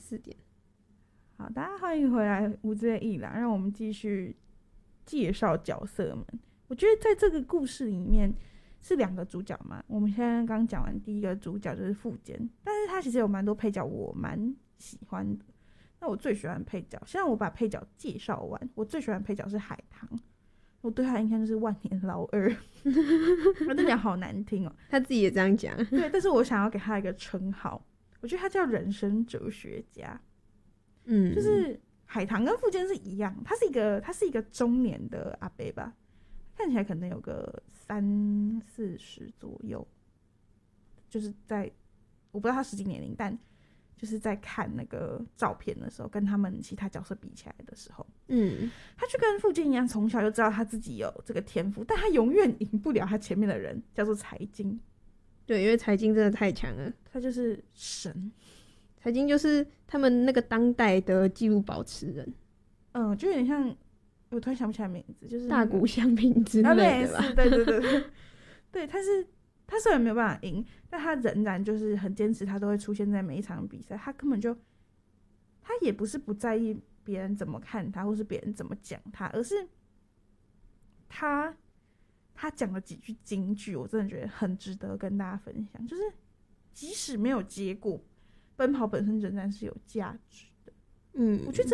4点。 好，大家欢迎回来无知的一栏，让我们继续介绍角色们。我觉得在这个故事里面是2个主角嘛，我们现在刚讲完第一个主角就是富坚，但是他其实有蛮多配角我蛮喜欢的。那我最喜欢配角，现在我把配角介绍完，我最喜欢配角是海棠。我对他印象就是万年老二，我这讲好难听哦， 他自己也这样讲。 对，但是我想要给他一个称号，我觉得他叫人生哲学家。就是海棠跟富坚是一样，他是一个中年的阿伯吧，看起来可能有个30-40左右，就是在我不知道他实际年龄，但就是在看那个照片的时候，跟他们其他角色比起来的时候，他就跟富坚一样，从小就知道他自己有这个天赋，但他永远赢不了他前面的人，叫做财经。 对，因为财经真的太强了， 他就是神。 财经就是他们那个当代的纪录保持人， 就有点像，我突然想不起来名字，就是、 大谷翔平之类的吧？ 对对对对，对，他虽然没有办法赢，但他仍然就是很坚持，他都会出现在每一场比赛。他根本就，他也不是不在意别人怎么看他，或是别人怎么讲他，而是他讲了几句金句，我真的觉得很值得跟大家分享。就是即使没有结果，奔跑本身仍然是有价值的。我觉得